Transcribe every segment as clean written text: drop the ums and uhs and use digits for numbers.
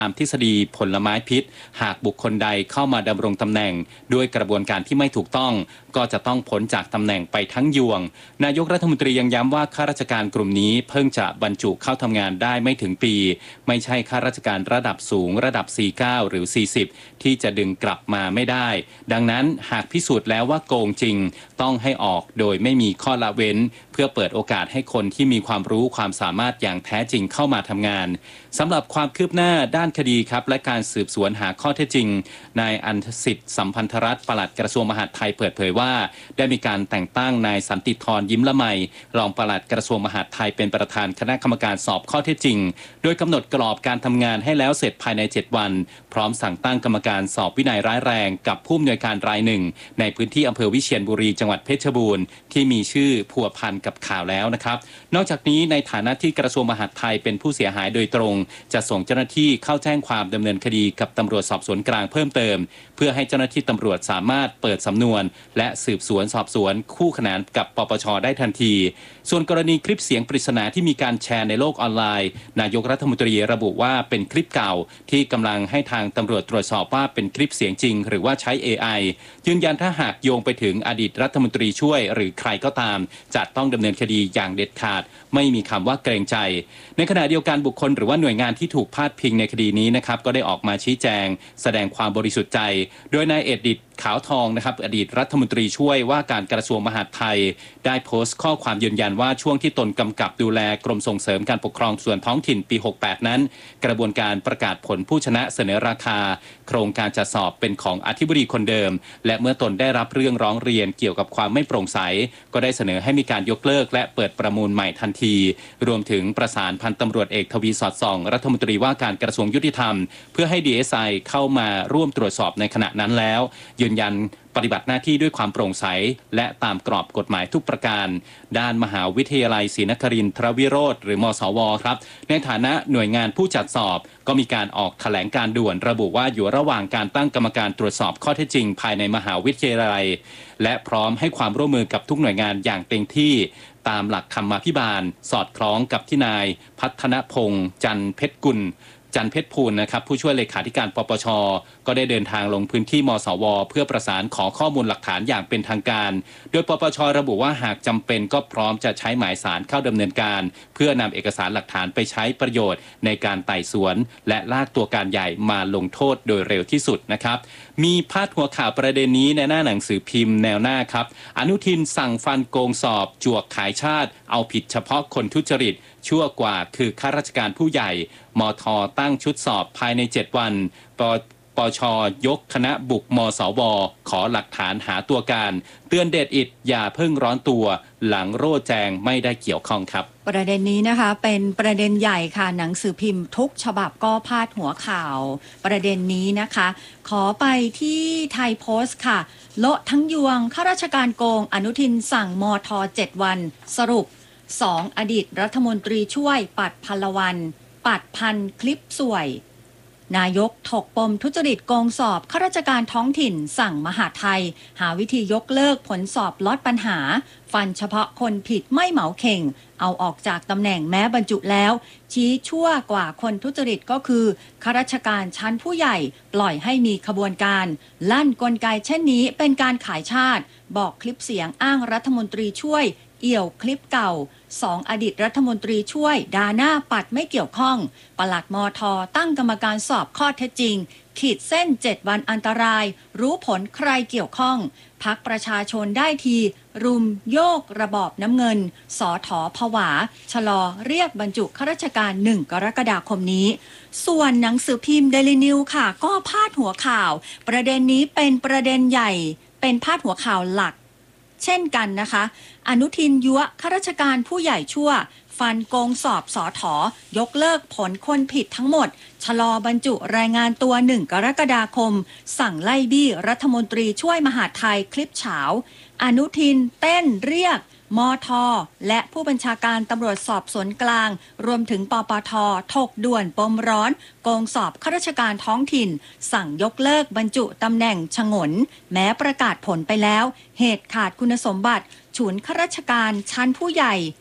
ตามทฤษฎีผลไม้พิษหากบุคคลใดเข้ามาดำรงตำแหน่งด้วยกระบวนการที่ไม่ถูกต้องก็จะต้องพ้นจากตำแหน่งไปทั้งยวงนายกรัฐมนตรียังย้ำว่าข้าราชการกลุ่มนี้เพิ่งจะบรรจุเข้าทำงานได้ไม่ถึงปีไม่ใช่ข้าราชการระดับสูงระดับ 49 หรือ 40 ที่จะดึงกลับมาไม่ได้ดังนั้นหากพิสูจน์แล้วว่าโกงจริงต้องให้ออกโดยไม่มีข้อละเว้นเพื่อเปิดโอกาสให้คนที่มีความรู้ความสามารถอย่างแท้จริงเข้ามาทำงานสำหรับความคืบหน้าด้านคดีครับและการสืบสวนหาข้อเท็จจริงนายอันสิทธิ์สัมพันธรัตน์ปลัดกระทรวงมหาดไทยเปิดเผยว่าได้มีการแต่งตั้งนายสันติธรยิ้มละไมรองปลัดกระทรวงมหาดไทยเป็นประธานคณะกรรมการสอบข้อเท็จจริงโดยกำหนดกรอบการทำงานให้แล้วเสร็จภายใน7วันพร้อมสั่งตั้งกรรมการสอบวินัยร้ายแรงกับผู้อำนวยการรายหนึ่งในพื้นที่อำเภอวิเชียรบุรีจังหวัดเพชรบูรณ์ที่มีชื่อพัวพันกับข่าวแล้วนะครับนอกจากนี้ในฐานะที่กระทรวงมหาดไทยเป็นผู้เสียหายโดยตรงจะส่งเจ้าหน้าที่เข้าแจ้งความดำเนินคดีกับตำรวจสอบสวนกลางเพิ่มเติมเพื่อให้เจ้าหน้าที่ตำรวจสามารถเปิดสำนวนและสืบสวนสอบสวนคู่ขนานกับปปช.ได้ทันทีส่วนกรณีคลิปเสียงปริศนาที่มีการแชร์ในโลกออนไลน์นายกรัฐมนตรีระบุว่าเป็นคลิปเก่าที่กำลังให้ทางตำรวจตรวจสอบว่าเป็นคลิปเสียงจริงหรือว่าใช้ AI ยืนยันถ้าหากโยงไปถึงอดีตรัฐมนตรีช่วยหรือใครก็ตามจะต้องดำเนินคดีอย่างเด็ดขาดไม่มีคำว่าเกรงใจในขณะเดียวกันบุคคลหรือว่าหน่วยงานที่ถูกพาดพิงในคดีนี้นะครับก็ได้ออกมาชี้แจงแสดงความบริสุทธิ์ใจโดยนายเอดิตขาวทองนะครับอดีตรัฐมนตรีช่วยว่าการกระทรวงมหาดไทยได้โพสต์ข้อความยืนยันว่าช่วงที่ตนกำกับดูแลกรมส่งเสริมการปกครองส่วนท้องถิ่นปี 68 นั้นกระบวนการประกาศผลผู้ชนะเสนอราคาโครงการจัดสอบเป็นของอธิบดีคนเดิมและเมื่อตนได้รับเรื่องร้องเรียนเกี่ยวกับความไม่โปร่งใสก็ได้เสนอให้มีการยกเลิกและเปิดประมูลใหม่ทันทีรวมถึงประสานพันตำรวจเอกทวีสอดส่องรัฐมนตรีว่าการกระทรวงยุติธรรมเพื่อให้ DSI เข้ามาร่วมตรวจสอบในขณะนั้นแล้วยืนยันปฏิบัติหน้าที่ด้วยความโปร่งใสและตามกรอบกฎหมายทุกประการด้านมหาวิทยาลัยศรีนครินทรวิโรธหรือมศวครับในฐานะหน่วยงานผู้จัดสอบก็มีการออกแถลงการด่วนระบุว่าอยู่ระหว่างการตั้งกรรมการตรวจสอบข้อเท็จจริงภายในมหาวิทยาลัยและพร้อมให้ความร่วมมือกับทุกหน่วยงานอย่างเต็มที่ตามหลักธรรมาภิบาลสอดคล้องกับที่นายพัฒนพงษ์จันเพชรกุลจันเพชรพูลนะครับผู้ช่วยเลขาธิการปปช.ก็ได้เดินทางลงพื้นที่มสว.เพื่อประสานขอข้อมูลหลักฐานอย่างเป็นทางการโดยปปช.ระบุว่าหากจำเป็นก็พร้อมจะใช้หมายสารเข้าดำเนินการเพื่อนำเอกสารหลักฐานไปใช้ประโยชน์ในการไต่สวนและลากตัวการใหญ่มาลงโทษโดยเร็วที่สุดนะครับมีพาดหัวข่าวประเด็นนี้ในหน้าหนังสือพิมพ์แนวหน้าครับอนุทินสั่งฟันโกงสอบจวกขายชาติเอาผิดเฉพาะคนทุจริตชั่วกว่าคือข้าราชการผู้ใหญ่มท.ตั้งชุดสอบภายใน7วันปช.ยกคณะบุกมสว.ขอหลักฐานหาตัวการเตือนเดชอิดอย่าเพิ่งร้อนตัวหลังโร่แจงไม่ได้เกี่ยวข้องครับประเด็นนี้นะคะเป็นประเด็นใหญ่ค่ะหนังสือพิมพ์ทุกฉบับก็พาดหัวข่าวประเด็นนี้นะคะขอไปที่ไทยโพสต์ค่ะโละทั้งยวงข้าราชการโกงอนุทินสั่งมท7วันสรุป2อดีตรัฐมนตรีช่วยปัดพลวันปัดพันคลิปสวยนายกถกปมทุจริตโกงสอบข้าราชการท้องถิ่นสั่งมหาไทยหาวิธียกเลิกผลสอบลดปัญหาฟันเฉพาะคนผิดไม่เหมาเข่งเอาออกจากตำแหน่งแม้บรรจุแล้วชี้ชั่วกว่าคนทุจริตก็คือข้าราชการชั้นผู้ใหญ่ปล่อยให้มีขบวนการลั่นกลไกเช่นนี้เป็นการขายชาติบอกคลิปเสียงอ้างรัฐมนตรีช่วยเอี่ยวคลิปเก่า2อดีตรัฐมนตรีช่วยดาหน้าปัดไม่เกี่ยวข้องปลัดมท.ตั้งกรรมการสอบข้อเท็จจริงขีดเส้น7วันอันตรายรู้ผลใครเกี่ยวข้องพรรคประชาชนได้ทีรุมโยกระบอบน้ำเงินสอถอผวาชะลอเรียกบรรจุข้าราชการ1กรกฎาคมนี้ส่วนหนังสือพิมพ์เดลินิวค่ะก็พาดหัวข่าวประเด็นนี้เป็นประเด็นใหญ่เป็นพาดหัวข่าวหลักเช่นกันนะคะอนุทินยั่วข้าราชการผู้ใหญ่ชั่วฟันโกงสอบสอถอยกเลิกผลคนผิดทั้งหมดชะลอบรรจุรายงานตัว1กรกฎาคมสั่งไล่บี้รัฐมนตรีช่วยมหาดไทยคลิปเฉาอนุทินเต้นเรียกมท.และผู้บัญชาการตำรวจสอบสวนกลางรวมถึงปปท.ถกด่วนปมร้อนโกงสอบข้าราชการท้องถิ่นสั่งยกเลิกบรรจุตำแหน่งฉงนแม้ประกาศผลไปแล้วเหตุขาดคุณสมบัติฉุนข้าราชการชั้นผู้ใหญ่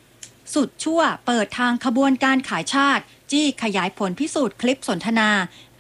สุดชั่วเปิดทางขบวนการขายชาติ จี้ขยายผลพิสูจน์คลิปสนทนา